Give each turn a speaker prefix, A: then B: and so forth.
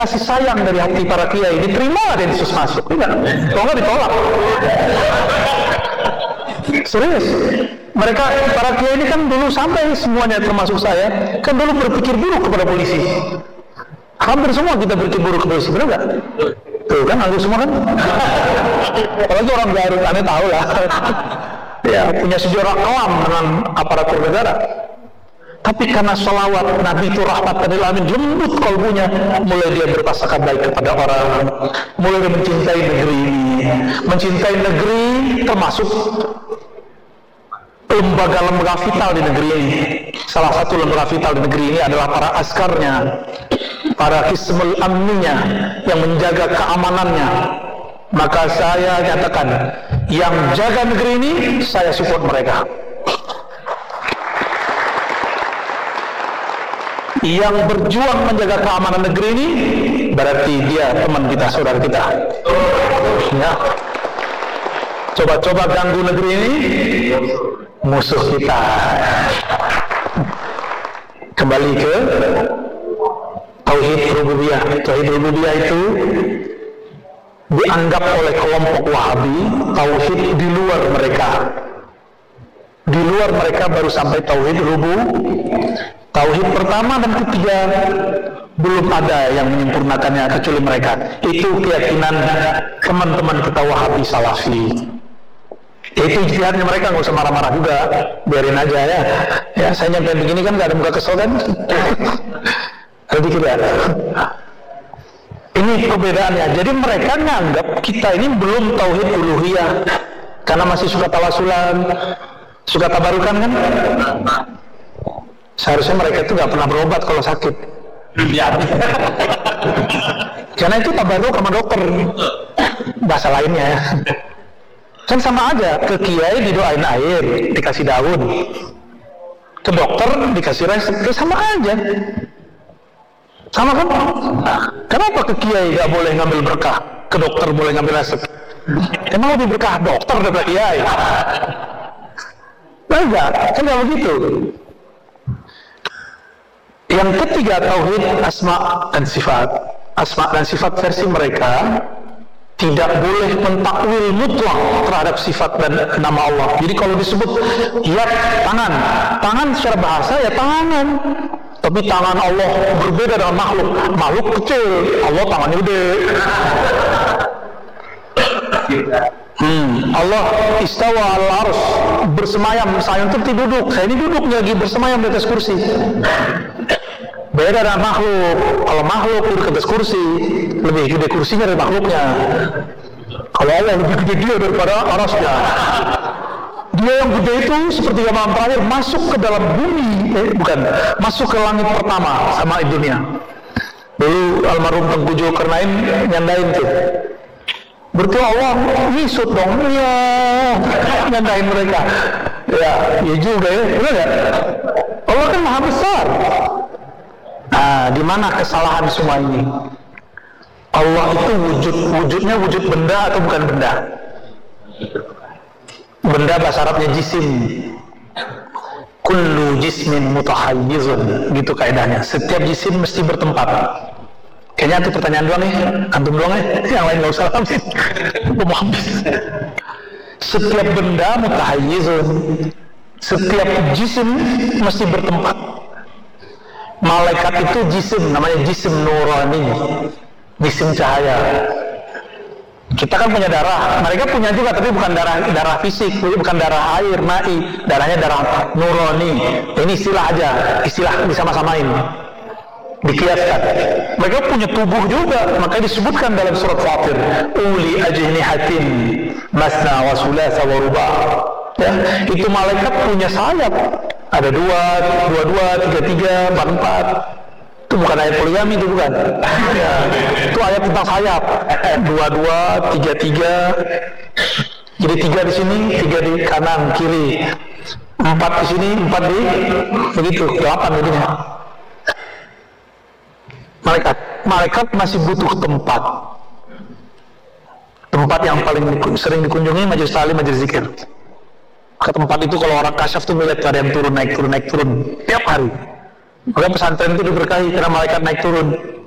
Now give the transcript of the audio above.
A: kasih sayang dari hati para kiai, diterima Densus masuk, tidak? Kalau nggak ditolak. Serius, mereka para kiai ini kan dulu sampai semuanya termasuk saya, kan dulu berpikir buruk kepada polisi. Hampir semua kita berpikir buruk kepada polisi, benar nggak? Tuh kan, hampir semua kan? Apalagi orang Garut, aneh tahu lah. Ya, punya sejarah kelam dengan aparatur negara. Tapi karena salawat Nabi itu rahmat lil alamin, lembut kalbunya, mulai dia berprasangka baik kepada orang, mulai dia mencintai negeri ini, mencintai negeri termasuk lembaga-lembaga vital di negeri ini. Salah satu lembaga vital di negeri ini adalah para askarnya, para hismul amninya yang menjaga keamanannya. Maka saya nyatakan, yang jaga negeri ini saya support mereka. Yang berjuang menjaga keamanan negeri ini berarti dia teman kita, saudara kita. Ya. Coba-coba ganggu negeri ini, musuh kita. Kembali ke tauhid rububiyah. Tauhid rububiyah itu dianggap oleh kelompok Wahabi tauhid di luar mereka. Di luar mereka baru sampai tauhid rububiyah. Tauhid pertama dan ketiga belum ada yang menyempurnakannya kecuali mereka. Itu keyakinan teman-teman kita Wahabi Salafi. Itu ijtihadnya mereka, nggak usah marah-marah juga, biarin aja ya. Ya saya nyampein begini kan nggak ada muka kesel kan? Jadi tidak. Ini perbedaannya. Jadi mereka nganggap kita ini belum tauhid uluhiyah karena masih suka tawasulan, suka tabarukan kan? Seharusnya mereka itu nggak pernah berobat kalau sakit. Ya. Karena itu tabaruk sama dokter. Bahasa lainnya ya. Kan sama aja, ke kiai didoain air, dikasih daun. Ke dokter dikasih resep, sama aja. Sama kan? Kenapa ke kiai nggak boleh ngambil berkah, ke dokter boleh ngambil resep? Emang lebih berkah dokter daripada kiai? Enggak, kan nggak begitu. Yang ketiga tauhid asma dan sifat. Asma dan sifat versi mereka tidak boleh mentakwil mutlak terhadap sifat dan nama Allah. Jadi kalau disebut ya tangan, tangan secara bahasa ya tangan. Tapi tangan Allah berbeda dengan makhluk. Makhluk kecil, Allah tangannya gede. Allah istawa al-arsh, bersemayam. Saya itu duduk, saya ini duduk lagi bersemayam di atas kursi. Beda dengan makhluk. Kalau makhluk duduk di atas kursi, lebih gede kursinya dari makhluknya. Kalau Allah lebih gede dia daripada arasnya. Dia yang gede itu seperti malam terakhir masuk ke dalam bumi, masuk ke langit pertama sama dunia. Dulu almarhum Tengku Zulkarnain nyandain tuh. Berarti Allah ngisut dong, ya nyandain mereka. Ya juga ya, benar nggak? Allah kan maha besar. Nah, di mana kesalahan semua ini? Allah itu wujudnya wujud benda atau bukan benda? Benda bahasa Arabnya jisim. Kullu jismin mutahayyizun, gitu kaidahnya. Setiap jisim mesti bertempat. Kayaknya itu pertanyaan doang nih, antum doang ya, yang lain nggak usah habis. Setiap benda mutahayyizun, setiap jisim mesti bertempat. Malaikat itu jisim, namanya jisim nurani, jisim cahaya. Kita kan punya darah, mereka punya juga, tapi bukan darah fisik, bukan darah air, ma'i, darahnya darah nurani. Ini istilah aja, istilah disama-samain, dikiaskan. Mereka punya tubuh juga, makanya disebutkan dalam surat Fatir, uli ajnihatin masna wa sulasa wa ruba'. Ya, itu malaikat punya sayap, ada dua, tiga, empat. Itu bukan ayat poligami, itu bukan. Ya, itu ayat tentang sayap. 2, 3. Jadi 3 di sini, 3 di kanan, kiri. 4 di sini, 4 di begitu, 8 jadinya. Malaikat masih butuh tempat. Tempat yang paling sering dikunjungi majelis taklim, majelis zikir. Ke tempat itu kalau orang kasyaf tuh melihat ada yang turun naik tiap hari. Maka pesantren itu diberkahi karena malaikat naik turun.